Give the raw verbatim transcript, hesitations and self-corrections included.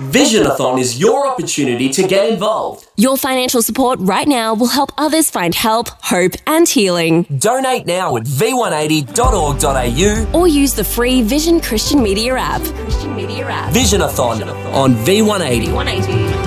Visionathon is your opportunity to get involved. Your financial support right now will help others find help, hope and healing. Donate now at v one eighty dot org dot a u or use the free Vision Christian Media app. Christian Media app. Visionathon on V one eighty.